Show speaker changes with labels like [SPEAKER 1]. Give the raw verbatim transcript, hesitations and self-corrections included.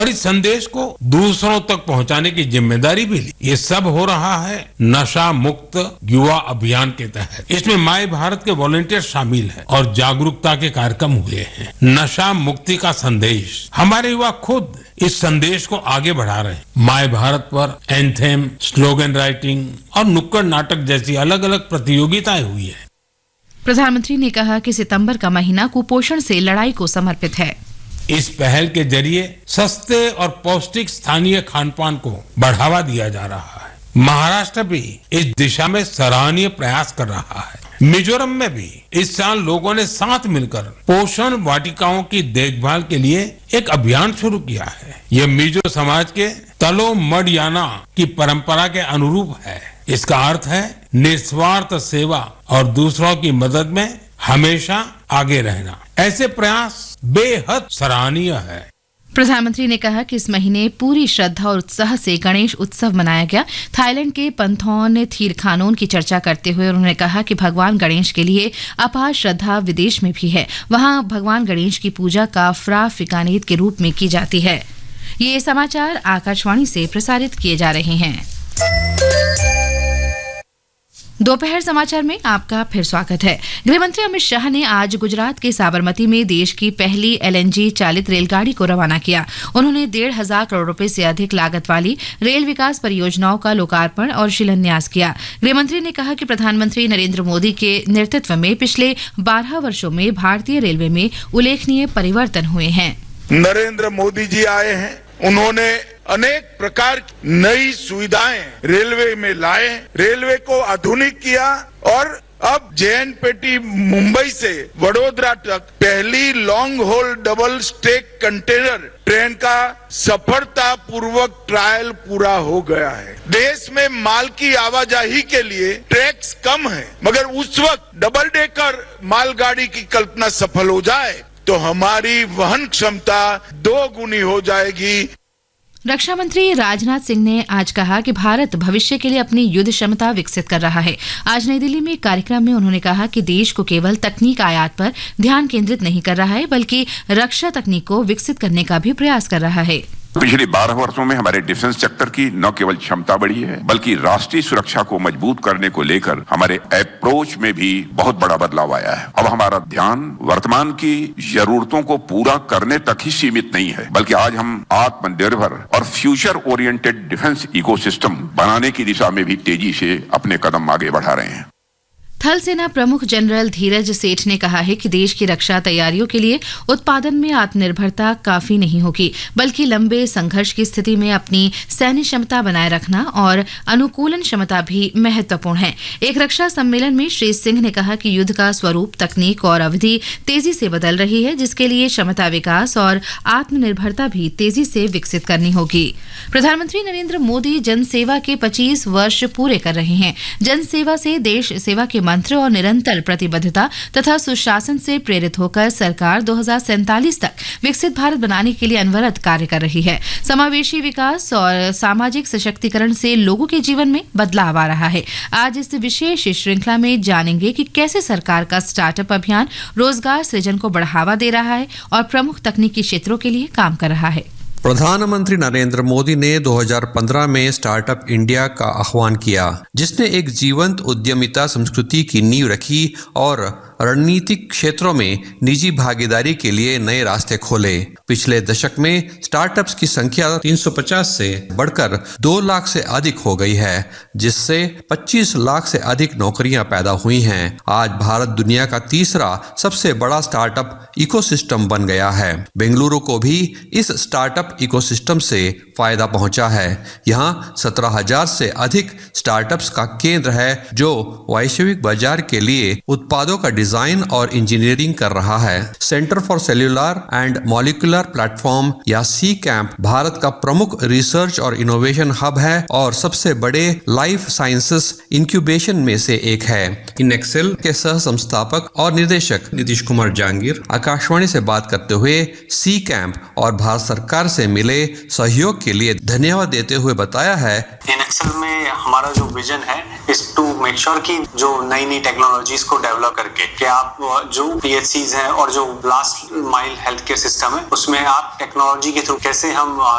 [SPEAKER 1] और इस संदेश को दूसरों तक पहुंचाने की जिम्मेदारी भी ली। ये सब हो रहा है नशा मुक्त युवा अभियान के तहत। इसमें माय भारत के वॉलंटियर शामिल हैं और जागरूकता के कार्यक्रम हुए हैं। नशा मुक्ति का संदेश, हमारे युवा खुद इस संदेश को आगे बढ़ा रहे हैं। माय भारत पर एंथेम, स्लोगन राइटिंग और नुक्कड़ नाटक जैसी अलग अलग प्रतियोगिताएं हुई है।
[SPEAKER 2] प्रधानमंत्री ने कहा कि सितंबर का महीना कुपोषण से लड़ाई को समर्पित है।
[SPEAKER 1] इस पहल के जरिए सस्ते और पौष्टिक स्थानीय खान पान को बढ़ावा दिया जा रहा है। महाराष्ट्र भी इस दिशा में सराहनीय प्रयास कर रहा है। मिजोरम में भी इस साल लोगों ने साथ मिलकर पोषण वाटिकाओं की देखभाल के लिए एक अभियान शुरू किया है। यह मिजो समाज के तलो मडयाना की परंपरा के अनुरूप है। इसका अर्थ है निस्वार्थ सेवा और दूसरों की मदद में हमेशा आगे रहना। ऐसे प्रयास बेहद सराहनीय है।
[SPEAKER 2] प्रधानमंत्री ने कहा कि इस महीने पूरी श्रद्धा और उत्साह से गणेश उत्सव मनाया गया। थाईलैंड के पंथोन थीरखानोन की चर्चा करते हुए उन्होंने कहा कि भगवान गणेश के लिए अपार श्रद्धा विदेश में भी है। वहां भगवान गणेश की पूजा काफरा फिकानीत के रूप में की जाती है। ये समाचार आकाशवाणी से प्रसारित किए जा रहे हैं। दोपहर समाचार में आपका फिर स्वागत है। गृहमंत्री अमित शाह ने आज गुजरात के साबरमती में देश की पहली एलएनजी चालित रेलगाड़ी को रवाना किया। उन्होंने डेढ़ हजार करोड़ रुपए से अधिक लागत वाली रेल विकास परियोजनाओं का लोकार्पण और शिलान्यास किया। गृहमंत्री ने कहा कि प्रधानमंत्री नरेंद्र मोदी के नेतृत्व में पिछले बारह वर्षों में भारतीय रेलवे में उल्लेखनीय परिवर्तन हुए हैं।
[SPEAKER 3] नरेंद्र मोदी जी आए हैं, उन्होंने अनेक प्रकार की नई सुविधाएं रेलवे में लाए, रेलवे को आधुनिक किया और अब जेएनपीटी मुंबई से वडोदरा तक पहली long whole double stake container train का सफलतापूर्वक ट्रायल पूरा हो गया है। देश में माल की आवाजाही के लिए ट्रैक्स कम है, मगर उस वक्त डबल डेकर मालगाड़ी की कल्पना सफल हो जाए तो हमारी वहन क्षमता दो गुनी हो जाएगी।
[SPEAKER 2] रक्षा मंत्री राजनाथ सिंह ने आज कहा कि भारत भविष्य के लिए अपनी युद्ध क्षमता विकसित कर रहा है। आज नई दिल्ली में एक कार्यक्रम में उन्होंने कहा कि देश को केवल तकनीक आयात पर ध्यान केंद्रित नहीं कर रहा है, बल्कि रक्षा तकनीक को विकसित करने का भी प्रयास कर रहा है।
[SPEAKER 4] पिछले बारह वर्षों में हमारे डिफेंस सेक्टर की न केवल क्षमता बढ़ी है, बल्कि राष्ट्रीय सुरक्षा को मजबूत करने को लेकर हमारे अप्रोच में भी बहुत बड़ा बदलाव आया है। अब हमारा ध्यान वर्तमान की जरूरतों को पूरा करने तक ही सीमित नहीं है, बल्कि आज हम आत्मनिर्भर और फ्यूचर ओरिएंटेड डिफेंस इकोसिस्टम बनाने की दिशा में भी तेजी से अपने कदम आगे बढ़ा रहे हैं।
[SPEAKER 2] थल सेना प्रमुख जनरल धीरज सेठ ने कहा है कि देश की रक्षा तैयारियों के लिए उत्पादन में आत्मनिर्भरता काफी नहीं होगी, बल्कि लंबे संघर्ष की स्थिति में अपनी सैन्य क्षमता बनाए रखना और अनुकूलन क्षमता भी महत्वपूर्ण है। एक रक्षा सम्मेलन में श्री सिंह ने कहा कि युद्ध का स्वरूप, तकनीक और अवधि तेजी से बदल रही है, जिसके लिए क्षमता विकास और आत्मनिर्भरता भी तेजी से विकसित करनी होगी। प्रधानमंत्री नरेंद्र मोदी जनसेवा के पच्चीस वर्ष पूरे कर रहे हैं। जनसेवा से देश सेवा के मंत्र और निरंतर प्रतिबद्धता तथा सुशासन से प्रेरित होकर सरकार दो हज़ार सैंतालीस तक विकसित भारत बनाने के लिए अनवरत कार्य कर रही है। समावेशी विकास और सामाजिक सशक्तिकरण से लोगों के जीवन में बदलाव आ रहा है। आज इस विशेष श्रृंखला में जानेंगे कि कैसे सरकार का स्टार्टअप अभियान रोजगार सृजन को बढ़ावा दे रहा है और प्रमुख तकनीकी क्षेत्रों के लिए काम कर रहा है।
[SPEAKER 5] प्रधानमंत्री नरेंद्र मोदी ने दो हज़ार पंद्रह में स्टार्टअप इंडिया का आह्वान किया, जिसने एक जीवंत उद्यमिता संस्कृति की नींव रखी और रणनीतिक क्षेत्रों में निजी भागीदारी के लिए नए रास्ते खोले। पिछले दशक में स्टार्टअप्स की संख्या तीन सौ पचास से बढ़कर दो लाख से अधिक हो गई है, जिससे पच्चीस लाख से अधिक नौकरियां पैदा हुई हैं। आज भारत दुनिया का तीसरा सबसे बड़ा स्टार्टअप इकोसिस्टम बन गया है। बेंगलुरु को भी इस स्टार्टअप इकोसिस्टम से फायदा पहुंचा है। यहाँ सत्रह हजार से अधिक स्टार्टअप्स का केंद्र है, जो वैश्विक बाजार के लिए उत्पादों का डिजाइन और इंजीनियरिंग कर रहा है। Centre for cellular and molecular platform या सी कैंप भारत का प्रमुख रिसर्च और इनोवेशन हब है और सबसे बड़े लाइफ साइंसेस इंक्यूबेशन में से एक है। इनएक्सेल के सह संस्थापक और निदेशक नीतीश कुमार जहांगीर आकाशवाणी से बात करते हुए सी कैंप और भारत सरकार से मिले सहयोग के लिए धन्यवाद देते हुए बताया है,
[SPEAKER 6] इनएक्सेल में हमारा जो विजन है इज टू मेक श्योर कि जो नई नई टेक्नोलॉजीज को डेवलप करके कि आप जो पीएचसीज हैं और जो last mile health care system है उसमें आप टेक्नोलॉजी के थ्रू कैसे हम